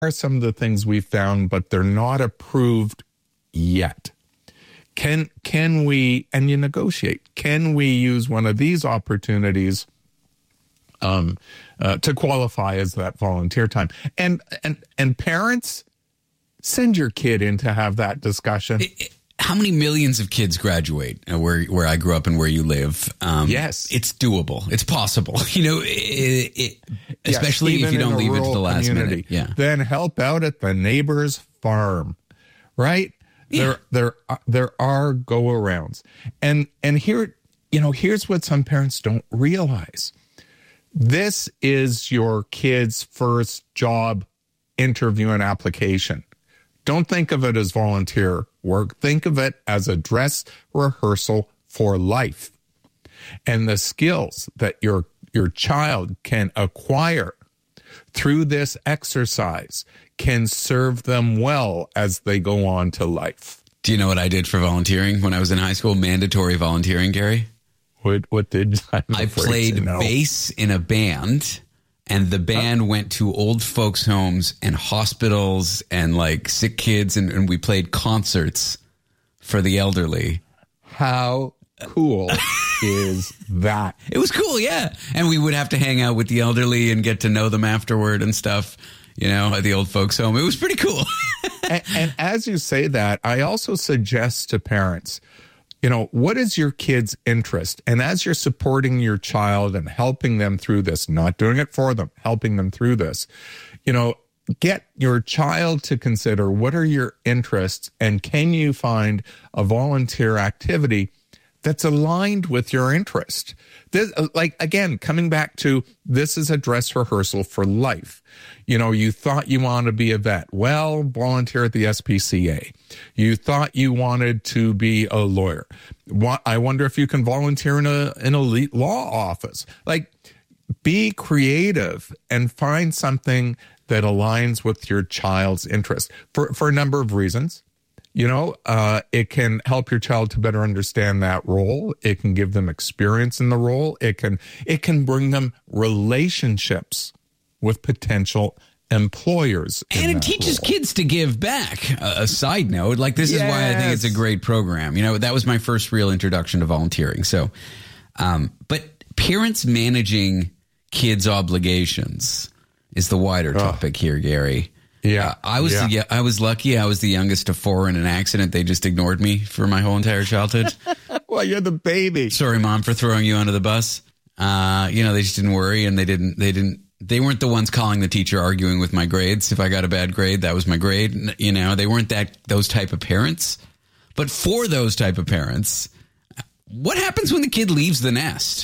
are some of the things we found, but they're not approved yet. Can we, and you negotiate, can we use one of these opportunities to qualify as that volunteer time? And parents, send your kid in to have that discussion. How many millions of kids graduate where I grew up and where you live? Yes. It's doable. It's possible. Especially if you don't leave it to the last minute. Yeah. Then help out at the neighbor's farm, right? Yeah. There are go-arounds. And here, here's what some parents don't realize. This is your kid's first job interview and application. Don't think of it as volunteer work. Think of it as a dress rehearsal for life. And the skills that your child can acquire through this exercise can serve them well as they go on to life. Do you know what I did for volunteering when I was in high school? Mandatory volunteering, Gary. What did I played bass in a band. And the band went to old folks' homes and hospitals and like sick kids, and we played concerts for the elderly. How cool is that? It was cool, yeah. And we would have to hang out with the elderly and get to know them afterward and stuff, at the old folks' home. It was pretty cool. and as you say that, I also suggest to parents, what is your kid's interest? And as you're supporting your child and helping them through this, not doing it for them, helping them through this, get your child to consider what are your interests and can you find a volunteer activity that's aligned with your interest? This, again, coming back to this is a dress rehearsal for life. You thought you wanted to be a vet. Well, volunteer at the SPCA. You thought you wanted to be a lawyer. I wonder if you can volunteer in an elite law office. Be creative and find something that aligns with your child's interest for a number of reasons. It can help your child to better understand that role. It can give them experience in the role. It can bring them relationships with potential employers. And it teaches kids to give back. A side note, this is why I think it's a great program. That was my first real introduction to volunteering. So, but parents managing kids' obligations is the wider topic here, Gary. Yeah, I was lucky. I was the youngest of four in an accident. They just ignored me for my whole entire childhood. Well, you're the baby. Sorry, Mom, for throwing you under the bus. They just didn't worry, and they weren't the ones calling the teacher, arguing with my grades. If I got a bad grade, that was my grade. They weren't those type of parents. But for those type of parents, what happens when the kid leaves the nest?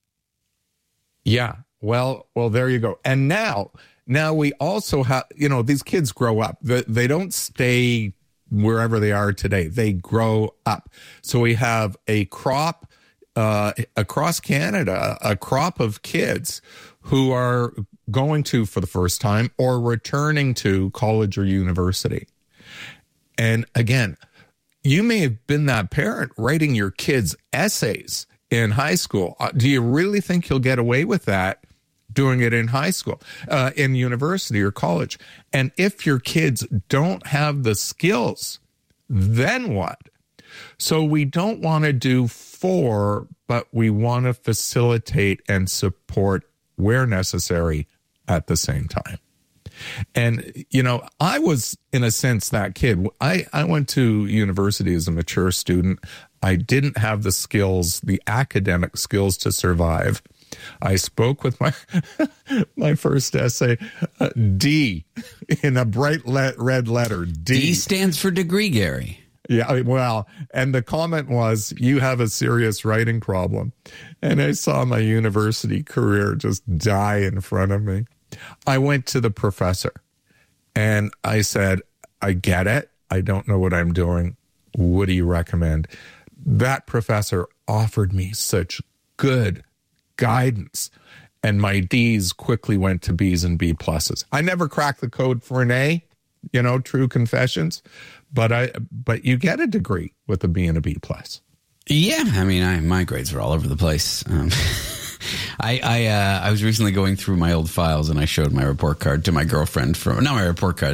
Yeah. Well, there you go. And now we also have, these kids grow up. They don't stay wherever they are today. They grow up. So we have a crop across Canada, a crop of kids who are going to, for the first time, or returning to college or university. And again, you may have been that parent writing your kids' essays in high school. Do you really think you'll get away with that doing it in high school, in university or college? And if your kids don't have the skills, then what? So we don't want to do but we want to facilitate and support where necessary at the same time. And, I was, in a sense, that kid. I went to university as a mature student. I didn't have the skills, the academic skills to survive. I spoke with my first essay, D, in a bright red letter, D. D stands for degree, Gary. Yeah, well, and the comment was, you have a serious writing problem. And I saw my university career just die in front of me. I went to the professor and I said, I get it. I don't know what I'm doing. What do you recommend? That professor offered me such good guidance. And my D's quickly went to B's and B pluses. I never cracked the code for an A, true confessions. But you get a degree with a B and a B plus. Yeah, I mean, my grades were all over the place. I was recently going through my old files and I showed my report card to my girlfriend not my report card,